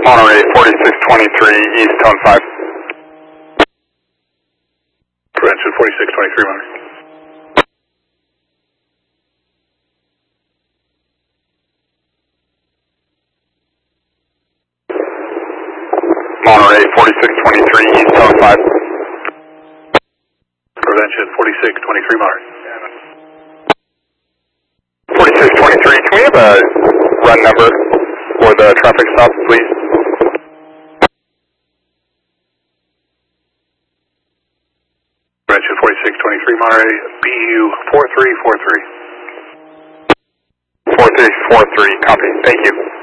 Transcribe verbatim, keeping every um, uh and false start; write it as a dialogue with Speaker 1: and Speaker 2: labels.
Speaker 1: Monterey forty-six twenty-three, East Tone five.
Speaker 2: Prevention forty-six twenty-three, Monterey.
Speaker 1: Monterey forty-six twenty-three, East Tone five.
Speaker 2: Prevention forty-six twenty-three, Monterey.
Speaker 1: forty-six twenty-three, can we have a run number for the traffic stop, please?
Speaker 2: Prevention forty-six twenty-three, Monterey, B U four three four three.
Speaker 1: four three four three, copy, thank you.